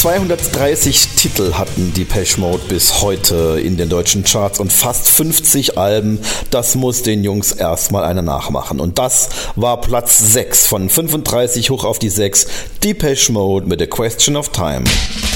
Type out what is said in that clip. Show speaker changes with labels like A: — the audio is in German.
A: 230 Titel hatten Depeche Mode bis heute in den deutschen Charts und fast 50 Alben. Das muss den Jungs erstmal einer nachmachen. Und das war Platz 6 von 35 hoch auf die 6. Depeche Mode mit A Question of Time.